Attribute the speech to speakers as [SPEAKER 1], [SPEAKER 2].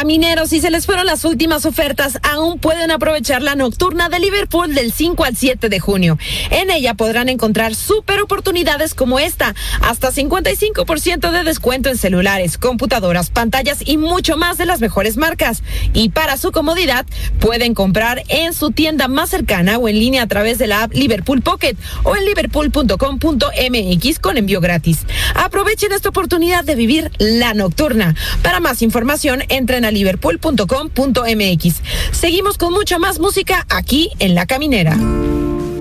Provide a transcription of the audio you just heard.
[SPEAKER 1] Camineros, si se les fueron las últimas ofertas, aún pueden aprovechar la nocturna de Liverpool del 5 al 7 de junio. En ella podrán encontrar súper oportunidades como esta, hasta 55% de descuento en celulares, computadoras, pantallas y mucho más de las mejores marcas. Y para su comodidad, pueden comprar en su tienda más cercana o en línea a través de la app Liverpool Pocket o en liverpool.com.mx con envío gratis. Aprovechen esta oportunidad de vivir la nocturna. Para más información, entren a liverpool.com.mx. Seguimos con mucha más música aquí en La Caminera.